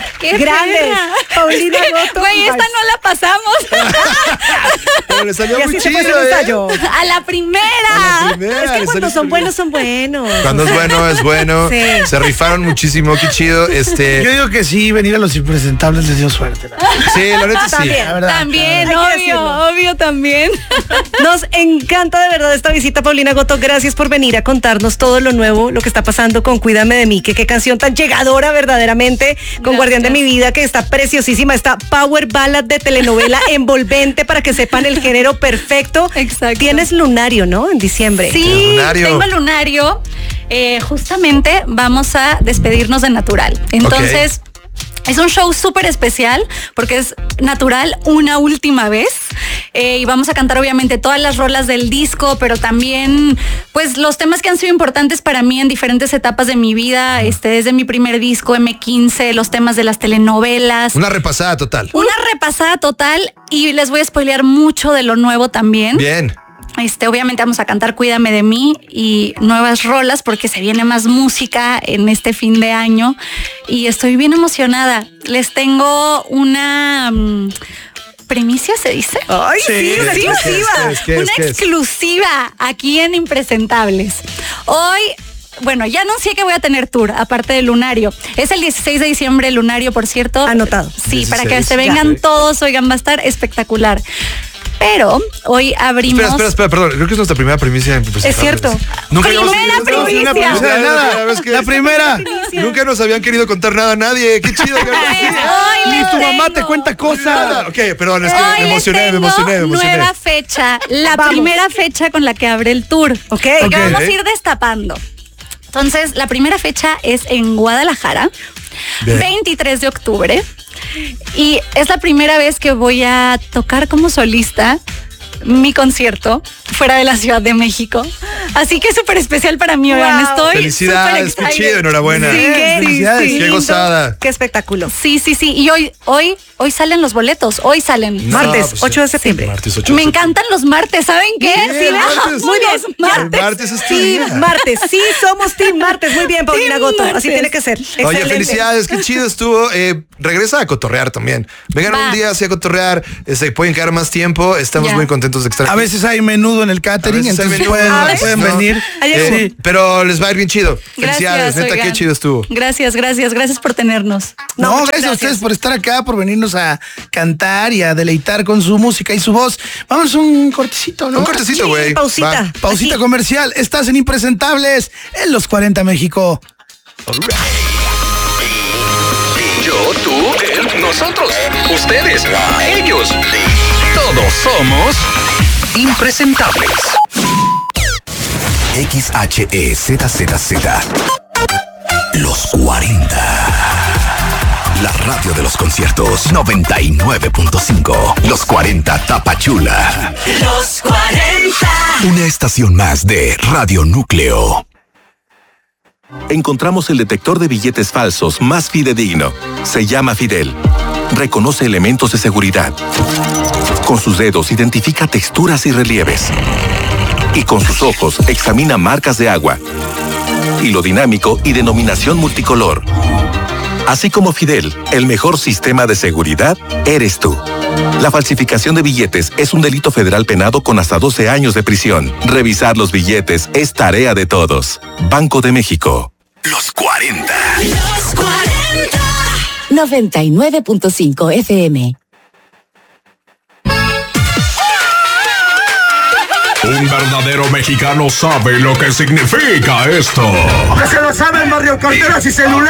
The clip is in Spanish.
¡Qué Grandes. perra! Paulina Goto. Güey, esta no la pasamos. Pero le salió Y muy así se chido, fue el ensayo. A la primera. A la primera, Es que le cuando salió son súper buenos, son buenos. bien. Cuando es bueno, es bueno. Sí. Se rifaron muchísimo, qué chido. Yo digo que sí, venir a Los Impresentables les dio suerte. Sí, la neta sí. También. La verdad. También, Hay que decirlo. obvio también. Nos encanta de verdad esta visita, Paulina Goto. Gracias por venir a contarnos todo lo nuevo, lo que está pasando con Cuídame de mí. Qué canción tan llegadora verdaderamente, con Gracias. Guardián de mi vida, que está preciosísima. Esta power ballad de telenovela envolvente para que sepan el género perfecto. Exacto. Tienes Lunario, ¿no? En diciembre. Sí, El lunario. tengo el lunario. Justamente vamos a despedirnos de Natural. Entonces, es un show súper especial porque es Natural una última vez. Y vamos a cantar obviamente todas las rolas del disco, pero también pues los temas que han sido importantes para mí en diferentes etapas de mi vida, desde mi primer disco, M15, los temas de las telenovelas. Una repasada total. Una repasada total y les voy a spoilear mucho de lo nuevo también. Bien. Obviamente vamos a cantar Cuídame de mí y nuevas rolas porque se viene más música en este fin de año y estoy bien emocionada. Les tengo una primicia, ¿se dice? Ay, sí, una ¿qué es? exclusiva. ¿Qué es? Una ¿Qué es? exclusiva aquí en Impresentables. Hoy, bueno, ya anuncié que voy a tener tour, aparte del Lunario. Es el 16 de diciembre el Lunario, por cierto. Anotado. Sí, para que 16, se vengan ya. todos, oigan, va a estar espectacular. Pero hoy abrimos... Espera, perdón. Creo que es nuestra primera primicia en Es cierto. Nunca Primera habíamos- primicia. primicia de nada. La primera. Nunca nos habían querido contar nada a nadie. Qué chido. Hoy Ni les tu mamá tengo- te cuenta cosas. Nada. Ok, perdón, es que Hoy me les emocioné. tengo nueva fecha, la Vamos. primera fecha con la que abre el tour. Ok. Que Ok. vamos a ir destapando. Entonces, la primera fecha es en Guadalajara, Bien. 23 de octubre. Y es la primera vez que voy a tocar como solista mi concierto fuera de la Ciudad de México. Así que es súper especial para mí, oigan. Wow. Estoy Felicidades, súper qué chido, enhorabuena. Sí, Felicidades. sí, Qué lindo. gozada. Qué espectáculo. Sí. Y hoy salen los boletos. Hoy salen. No, Martes, pues, 8 de septiembre. Martes 8 de Me septiembre. encantan los martes, ¿saben qué? Bien, Sí, martes. muy bien, martes. El martes es tu Team día. Martes, sí, somos Team Martes. Muy bien, Paulina Team Goto. Así Martes. tiene que ser. Oye, Excelente. felicidades, qué chido estuvo. Regresa a cotorrear también. Vengan Va. un día así a cotorrear. Pueden quedar más tiempo. Estamos Ya. muy contentos de estar A aquí. veces hay menudo en el catering, A veces hay entonces menú, pueden ¿no? venir. Ayer Pero les va a ir bien chido. Felicidades, neta, oigan. qué chido estuvo. Gracias por tenernos. No, muchas gracias a ustedes gracias. por estar acá, por venirnos a cantar y a deleitar con su música y su voz. Vamos a un cortecito, ¿no? Un cortecito, güey. Pausita. Va. Pausita Aquí. comercial. Estás en Impresentables en los 40 México. Yo, tú, él, nosotros, ustedes, ellos. Todos somos impresentables. XHEZZZ. Los 40. La radio de los conciertos 99.5. Los 40 Tapachula. Los 40. Una estación más de Radio Núcleo. Encontramos el detector de billetes falsos más fidedigno. Se llama Fidel. Reconoce elementos de seguridad. Con sus dedos identifica texturas y relieves. Y con sus ojos examina marcas de agua. Hilo dinámico y denominación multicolor. Así como Fidel, el mejor sistema de seguridad eres tú. La falsificación de billetes es un delito federal penado con hasta 12 años de prisión. Revisar los billetes es tarea de todos. Banco de México. Los 40. Los 40. 99.5 FM. Un verdadero mexicano sabe lo que significa esto. Que se lo saben Mario Carteras y celular.